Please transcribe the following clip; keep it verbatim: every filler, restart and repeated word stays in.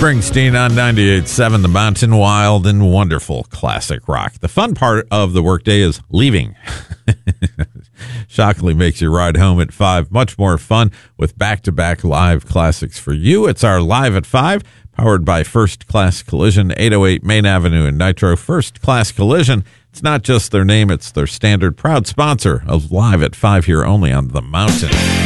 Springsteen on ninety-eight point seven The Mountain, wild and wonderful classic rock. The fun part of the workday is leaving. Shockingly makes your ride home at five much more fun with back-to-back live classics for you. It's our Live at five, powered by First Class Collision, eight oh eight Main Avenue in Nitro. First Class Collision, it's not just their name, it's their standard proud sponsor of Live at five here only on The Mountain.